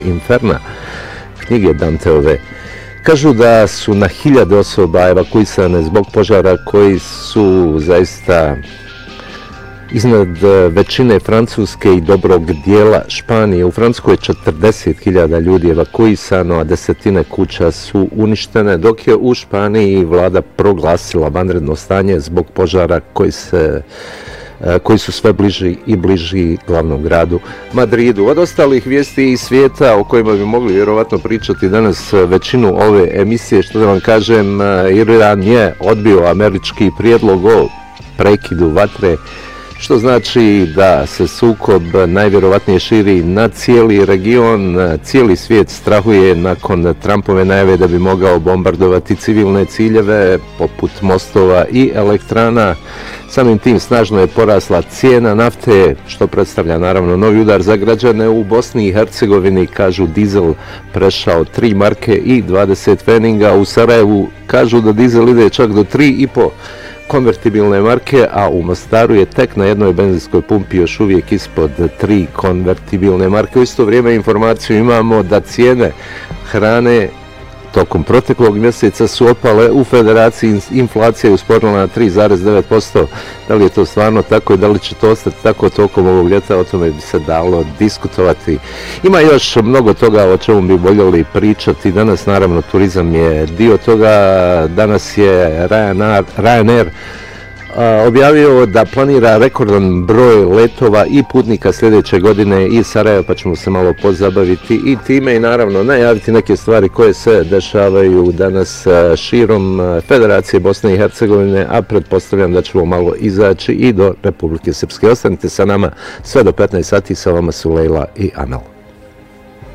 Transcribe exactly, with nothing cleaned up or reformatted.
Inferna, knjige Danteove. Kažu da su na hiljade osoba evakuisane zbog požara koji su zaista iznad većine Francuske i dobrog dijela Španije. U Francuskoj je četrdeset hiljada ljudi evakuisano, a desetine kuća su uništene, dok je u Španiji vlada proglasila vanredno stanje zbog požara koji se koji su sve bliži i bliži glavnom gradu Madridu. Od ostalih vijesti iz svijeta o kojima bi mogli vjerovatno pričati danas većinu ove emisije, što da vam kažem, Iran je odbio američki prijedlog o prekidu vatre, što znači da se sukob najvjerovatnije širi na cijeli region. Cijeli svijet strahuje nakon Trumpove najave da bi mogao bombardovati civilne ciljeve poput mostova i elektrana. Samim tim snažno je porasla cijena nafte, što predstavlja naravno novi udar za građane. U Bosni i Hercegovini kažu dizel prešao tri marke i dvadeset pfeninga. U Sarajevu kažu da dizel ide čak do tri i po konvertibilne marke, a u Mostaru je tek na jednoj benzinskoj pumpi još uvijek ispod tri konvertibilne marke. U isto vrijeme informaciju imamo da cijene hrane tokom proteklog mjeseca su opale u Federaciji, inflacija je usporila na tri zarez devet posto. Da li je to stvarno tako i da li će to ostati tako tokom ovog ljeta, o tome bi se dalo diskutovati. Ima još mnogo toga o čemu bi voljeli pričati. Danas naravno turizam je dio toga. Danas je Ryanair, Ryanair objavio da planira rekordan broj letova i putnika sljedeće godine iz Sarajeva, pa ćemo se malo pozabaviti i time i naravno najaviti neke stvari koje se dešavaju danas širom Federacije Bosne i Hercegovine, a pretpostavljam da ćemo malo izaći i do Republike Srpske. Ostanite sa nama sve do petnaest sati, sa vama su Lejla i Amel.